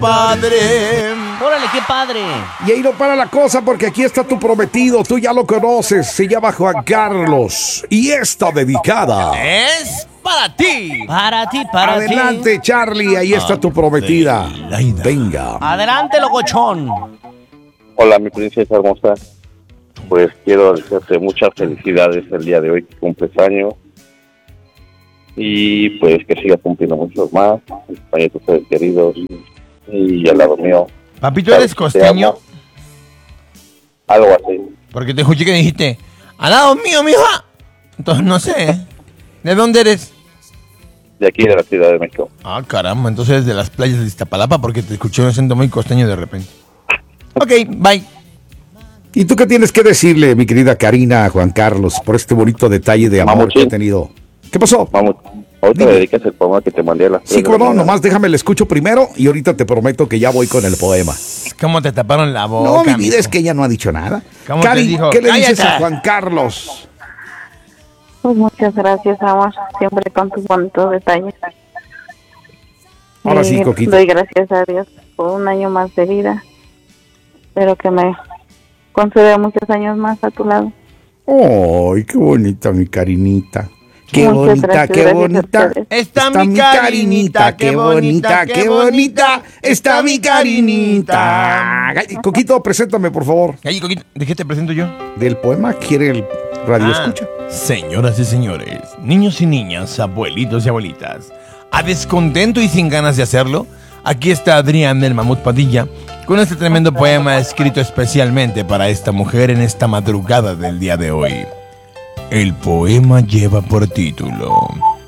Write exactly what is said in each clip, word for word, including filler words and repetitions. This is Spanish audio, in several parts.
padre. Órale, qué padre. Y ahí no para la cosa porque aquí está tu prometido, tú ya lo conoces, se llama Juan Carlos y está dedicada. Es para ti. Para ti, para ti. Adelante, Charlie, ahí está tu prometida. Adelaida. Venga. Adelante, locochón. Hola, mi princesa hermosa. Pues quiero desearte muchas felicidades el día de hoy que cumples años. Y pues que sigas cumpliendo muchos más. Compañeros ustedes queridos. Y al lado mío. Papito, ¿eres Te costeño? amo. Algo así. Porque te escuché que dijiste, al lado mío, mija. Entonces no sé. ¿De dónde eres? De aquí de la Ciudad de México. Ah, caramba, entonces eres de las playas de Iztapalapa porque te escuché un acento muy costeño de repente. Ok, bye. ¿Y tú qué tienes que decirle, mi querida Karina, a Juan Carlos, por este bonito detalle de amor Mamuchín. que ha tenido? ¿Qué pasó? Vamos. Ahorita Dime. le dedicas el poema que te mandé a las Sí, tres de la cómo no, mañana. nomás déjame el escucho primero y ahorita te prometo que ya voy con el poema. ¿Cómo te taparon la boca? No, mi vida mijo? es que ella no ha dicho nada. ¿Cómo te Cari, dijo? ¿qué le dices ¡Cállate! a Juan Carlos? Pues muchas gracias, amor, siempre con tus bonitos detalles. Ahora Y sí, Coquito. doy gracias a Dios por un año más de vida. Espero que me conceda muchos años más a tu lado. ¡Ay, qué bonita mi Karinita! ¡Qué Muchas bonita, gracias, qué gracias a bonita! ustedes. Está mi Karinita, qué bonita, qué bonita. ¡Está mi Karinita! Ay, Coquito, preséntame, por favor. Ay, Coquito, ¿de qué te presento yo? Del poema quiere el radio Ah, escucha. Señoras y señores, niños y niñas, abuelitos y abuelitas, a descontento y sin ganas de hacerlo, aquí está Adrián del Mamut Padilla con este tremendo poema escrito especialmente para esta mujer en esta madrugada del día de hoy. El poema lleva por título: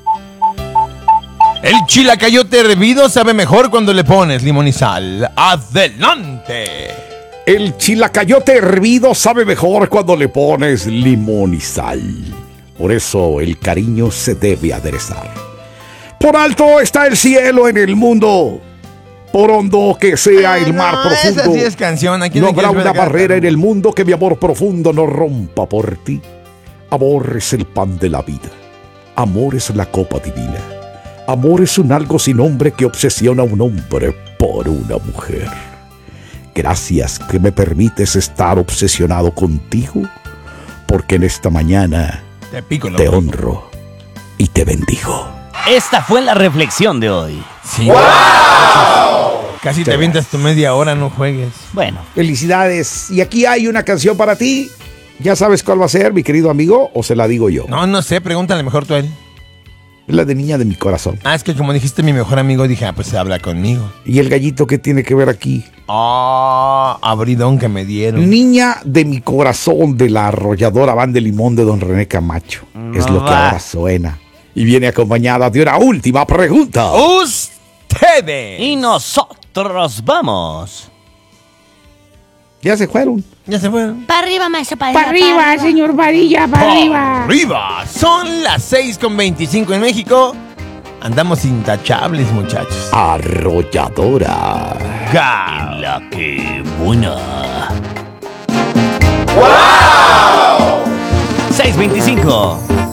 El chilacayote hervido sabe mejor cuando le pones limón y sal. ¡Adelante! El chilacayote hervido sabe mejor cuando le pones limón y sal. Por eso el cariño se debe aderezar. Por alto está el cielo en el mundo. Por hondo que sea el mar No, profundo. esa sí es canción. ¿A quién No le habrá quieres ver una acá? barrera en el mundo que mi amor profundo no rompa por ti. Amor es el pan de la vida. Amor es la copa divina. Amor es un algo sin nombre que obsesiona a un hombre por una mujer. Gracias que me permites estar obsesionado contigo, porque en esta mañana Te pico la te boca. honro y te bendigo. Esta fue la reflexión de hoy. Sí. Casi te avientas tu media hora, no juegues. Bueno, Felicidades. Y aquí hay una canción para ti. ¿Ya sabes cuál va a ser, mi querido amigo? ¿O se la digo yo? No, no sé, pregúntale mejor tú a él. Es la de Niña de mi corazón. Ah, es que como dijiste mi mejor amigo, dije, ah, pues habla conmigo. ¿Y el gallito qué tiene que ver aquí? Ah, abridón que me dieron. Niña de mi corazón, de la arrolladora Van de Limón de Don René Camacho. Es lo que va. ahora suena. Y viene acompañada de una última pregunta. Ustedes. y nosotros vamos. Ya se fueron. Ya se fueron. Para arriba, maestro, para Para arriba, señor Varilla, para arriba. Arriba. Son las seis con veinticinco en México. Andamos intachables, muchachos. Arrolladora. Ga. La que buena. ¡Wow! seis veinticinco.